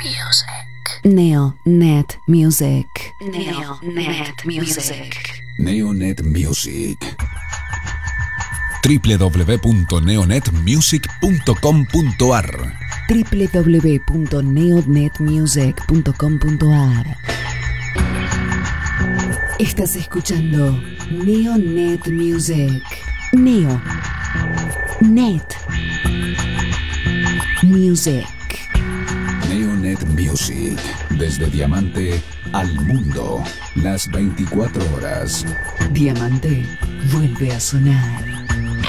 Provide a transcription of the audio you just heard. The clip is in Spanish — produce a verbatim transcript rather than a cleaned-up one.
Music. Neonet Music. Neonet Music. Neonet Music. w w w punto neonet music punto com punto a r w w w punto neonet music punto com punto a r. Estás escuchando Neonet Music. Neo. Net. Music. Neonet Music. Desde Diamante al mundo. Las veinticuatro horas. Diamante vuelve a sonar.